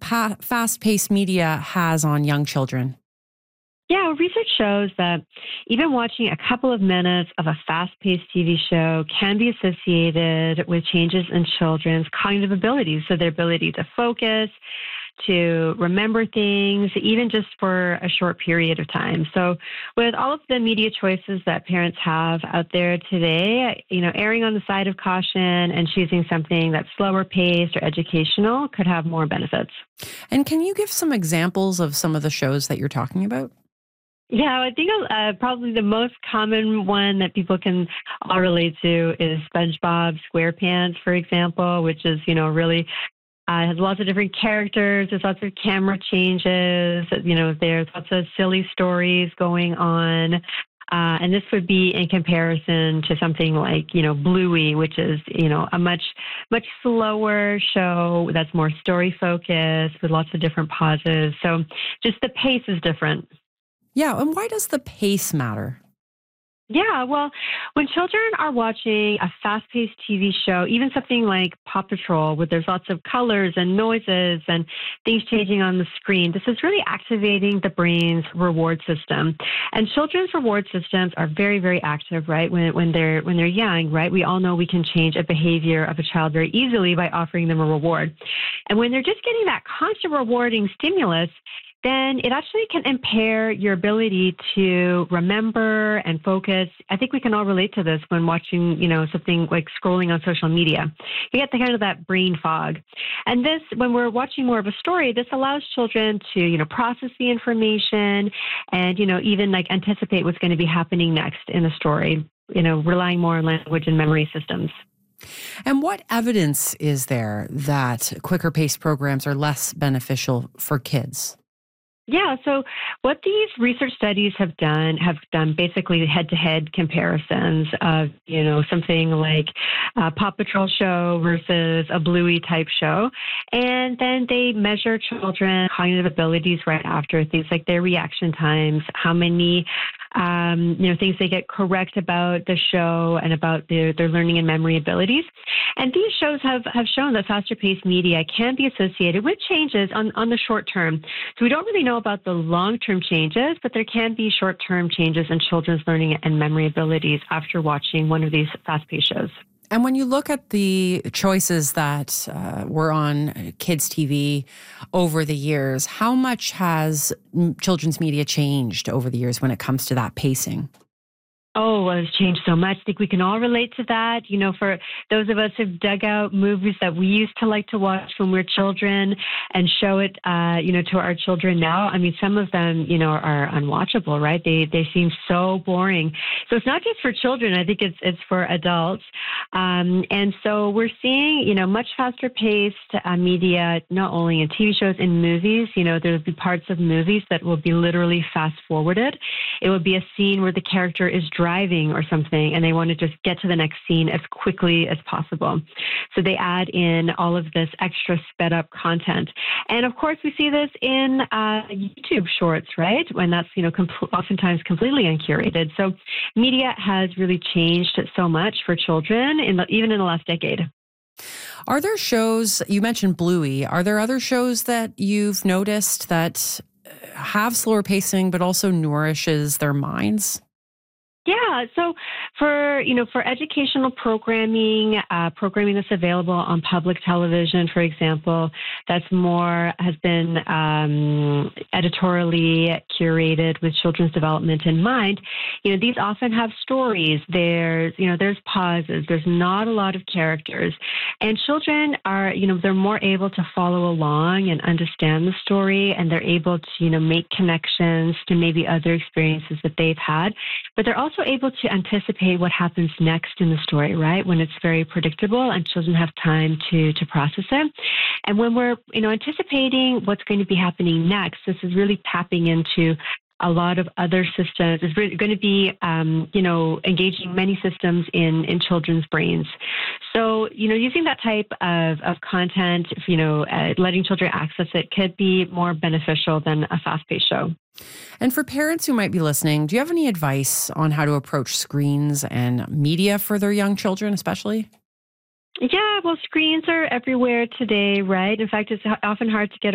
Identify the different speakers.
Speaker 1: fast-paced media has on young children?
Speaker 2: Yeah, research shows that even watching a couple of minutes of a fast-paced TV show can be associated with changes in children's cognitive abilities. So their ability to focus, to remember things, even just for a short period of time. So with all of the media choices that parents have out there today, erring on the side of caution and choosing something that's slower paced or educational could have more benefits.
Speaker 1: And can you give some examples of some of the shows that you're talking about?
Speaker 2: Yeah, I think probably the most common one that people can all relate to is SpongeBob SquarePants, for example, which is, really has lots of different characters. There's lots of camera changes. There's lots of silly stories going on. And this would be in comparison to something like, Bluey, which is, a much slower show that's more story focused with lots of different pauses. So just the pace is different.
Speaker 1: Yeah, and why does the pace matter?
Speaker 2: Yeah, well, when children are watching a fast-paced TV show, even something like Paw Patrol, where there's lots of colors and noises and things changing on the screen, this is really activating the brain's reward system. And children's reward systems are very, very active, right? When they're young, right? We all know we can change a behavior of a child very easily by offering them a reward. And when they're just getting that constant rewarding stimulus, then it actually can impair your ability to remember and focus. I think we can all relate to this when watching, something like scrolling on social media. You get the kind of that brain fog. And this, when we're watching more of a story, this allows children to, process the information and, even like anticipate what's going to be happening next in the story, relying more on language and memory systems.
Speaker 1: And what evidence is there that quicker paced programs are less beneficial for kids?
Speaker 2: Yeah, so what these research studies have done basically head-to-head comparisons of, something like a Paw Patrol show versus a Bluey type show. And then they measure children's cognitive abilities right after, things like their reaction times, how many things they get correct about the show and about their learning and memory abilities. And these shows have shown that faster paced media can be associated with changes on the short term. So we don't really know about the long-term changes, but there can be short-term changes in children's learning and memory abilities after watching one of these fast-paced shows.
Speaker 1: And when you look at the choices that were on kids' TV over the years, how much has children's media changed over the years when it comes to that pacing?
Speaker 2: Oh, well, it's changed so much. I think we can all relate to that. For those of us who've dug out movies that we used to like to watch when we were children and show it, to our children now. I mean, some of them, are unwatchable, right? They seem so boring. So it's not just for children. I think it's for adults. And so we're seeing, much faster paced media, not only in TV shows, in movies. There'll be parts of movies that will be literally fast forwarded. It will be a scene where the character is driving or something, and they want to just get to the next scene as quickly as possible. So they add in all of this extra sped up content. And of course, we see this in YouTube shorts, right? When that's, oftentimes completely uncurated. So media has really changed so much for children, even in the last decade.
Speaker 1: Are there shows, you mentioned Bluey, are there other shows that you've noticed that have slower pacing but also nourishes their minds?
Speaker 2: Yeah, so for educational programming that's available on public television, for example, has been editorially curated with children's development in mind. These often have stories. There's pauses. There's not a lot of characters, and children are they're more able to follow along and understand the story, and they're able to make connections to maybe other experiences that they've had, but they're also able to anticipate what happens next in the story, right? When it's very predictable and children have time to process it. And when we're, anticipating what's going to be happening next, this is really tapping into a lot of other systems. It's really going to be, engaging many systems in children's brains. So, using that type of content, letting children access it could be more beneficial than a fast-paced show.
Speaker 1: And for parents who might be listening, do you have any advice on how to approach screens and media for their young children, especially?
Speaker 2: Yeah, well, screens are everywhere today, right? In fact, it's often hard to get